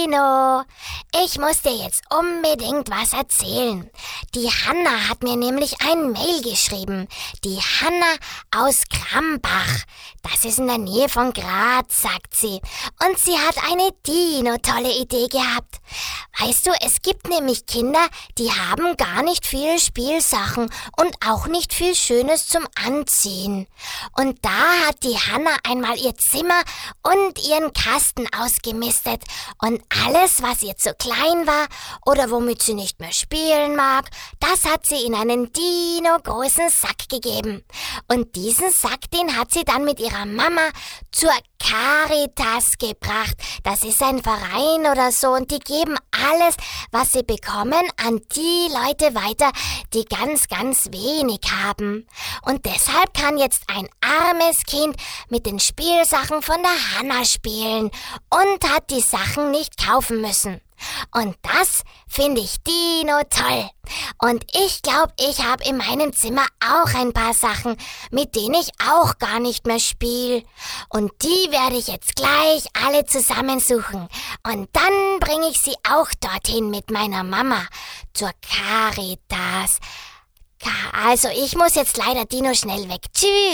Dino, ich muss dir jetzt unbedingt was erzählen. Die Hanna hat mir nämlich ein Mail geschrieben. Die Hanna aus Krambach. Das ist in der Nähe von Graz, sagt sie. Und sie hat eine Dino-tolle Idee gehabt. Weißt du, es gibt nämlich Kinder, die haben gar nicht viele Spielsachen und auch nicht viel Schönes zum Anziehen. Und da hat die Hanna einmal ihr Zimmer und ihren Kasten ausgemistet. Und alles, was ihr zu klein war oder womit sie nicht mehr spielen mag, das hat sie in einen Dino-großen Sack gegeben. Und diesen Sack, den hat sie dann mit ihrer Mama zur Caritas gebracht. Das ist ein Verein oder so und die geben alles, was sie bekommen, an die Leute weiter, die ganz, ganz wenig haben. Und deshalb kann jetzt ein armes Kind mit den Spielsachen von der Hanna spielen und hat die Sachen nicht kaufen müssen. Und das finde ich Dino toll. Und ich glaube, ich habe in meinem Zimmer auch ein paar Sachen, mit denen ich auch gar nicht mehr spiele. Und die werde ich jetzt gleich alle zusammensuchen. Und dann bringe ich sie auch dorthin mit meiner Mama zur Caritas. Also ich muss jetzt leider Dino schnell weg. Tschüss.